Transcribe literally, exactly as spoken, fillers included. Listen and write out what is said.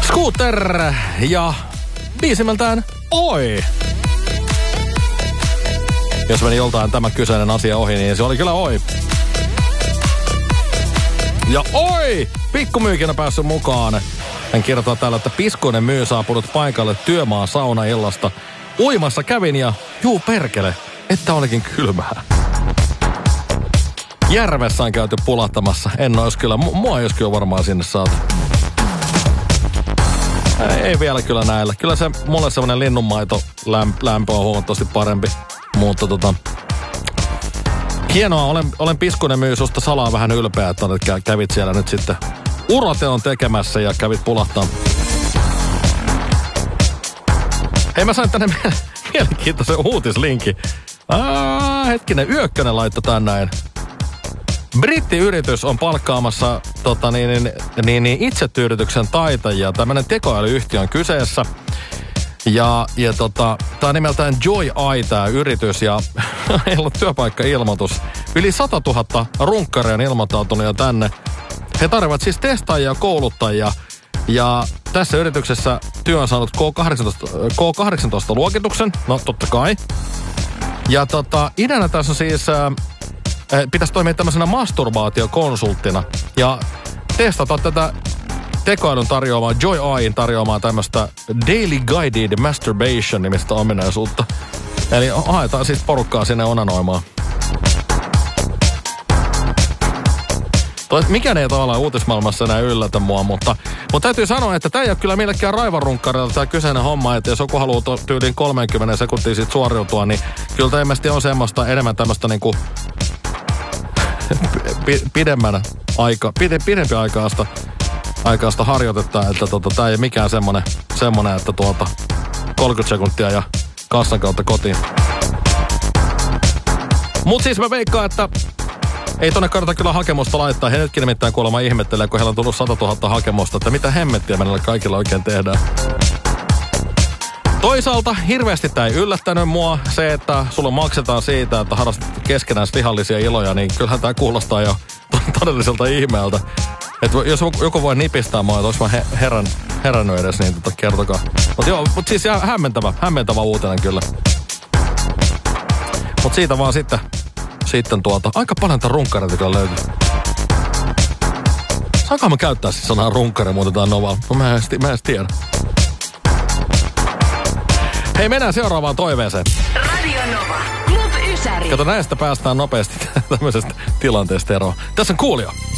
Scooter ja biisimältään Oi. Jos meni joltain tämä kyseinen asia ohi, niin se oli kyllä Oi. Ja Oi! Pikkumyykinä päässyt mukaan. Hän kirjoittaa täällä, että Piskuinen myy saapunut paikalle työmaa saunaillasta. Uimassa kävin ja juu perkele, että olikin kylmää. Järvessä on käyty pulahtamassa. En ois kyllä, mua ei ois kyllä varmaan sinne saatu. Ei, ei vielä kyllä näillä. Kyllä se, mulle semmonen linnunmaito lämp, lämpö on huomattavasti parempi. Mutta tota... Hienoa, olen, olen Piskunen myy susta salaa vähän ylpeä, että kävit siellä nyt sitten urateon tekemässä ja kävit pulahtaa. Hei, mä sain tänne mielenkiintoisen uutislinkin. Aa, hetkinen, Yökkönen laittoi tän näin. Brittiyritys on palkkaamassa tota, niin, niin, niin, niin itsetyydytyksen taitajia. Tämmönen tekoälyyhtiö on kyseessä. Ja, ja tota, tää on nimeltään Joy Eye tää yritys ja ei ollut työpaikka-ilmoitus. Yli sata tuhatta runkkaria on ilmoittautunut jo tänne. He tarvitsevat siis testaajia ja kouluttajia. Ja tässä yrityksessä työ on saanut K kahdeksantoista, K kahdeksantoista luokituksen. No totta kai. Ja tota, ideana tässä on siis... Äh, pitäisi toimia tämmöisenä masturbaatiokonsulttina. Ja testata tätä tekoälyn tarjoamaa, Joy Eyen tarjoamaa tämmöistä Daily Guided Masturbation nimistä ominaisuutta. Eli haetaan siis porukkaa sinne onanoimaan. Mikään ei tavallaan uutismaailmassa enää yllätä mua, mutta, mutta täytyy sanoa, että tämä ei ole kyllä millekään raivarunkkarilta tämä kyseinen homma, että jos joku haluaa tyyliin kolmekymmentä sekuntia siitä suoriutua, niin kyllä tämä ilmeisesti on semmoista enemmän tämmöistä niinku pidemmän aika, pidempi aikaista, aikaista harjoitetta, että tota, tämä ei ole mikään semmoinen, semmoinen, että tuota kolmekymmentä sekuntia ja kassan kautta kotiin. Mut siis mä veikkaan, että ei tonne kannata kyllä hakemusta laittaa. He nytkin nimittäin kuulemma ihmettelee, kun heillä on tullut sata tuhatta hakemusta, että mitä hemmettiä me näillä kaikilla oikein tehdään. Toisaalta hirveästi tää ei yllättänyt mua. Se, että sulla maksetaan siitä, että harrastat keskenään vihallisia iloja, niin kyllähän tää kuulostaa jo todelliselta ihmeeltä. Että jos joku voi nipistää mua, että olis mä herän, herännyt edes, niin tota kertokaa. Mut joo, mut siis ihan hämmentävä, hämmentävä uutinen kyllä. Mut siitä vaan sitten, sitten tuota, aika paljon tätä runkkareita kyllä löytyy. Saanko mä käyttää siis sanaa runkkari muuten tää Novalla? No mä en, mä en tiedä. Hei, mennään seuraavaan toiveeseen. Radio Nova, Club Ysäri. Kato, näistä päästään nopeasti tämmöisestä tilanteesta eroon. Tässä on Coolio.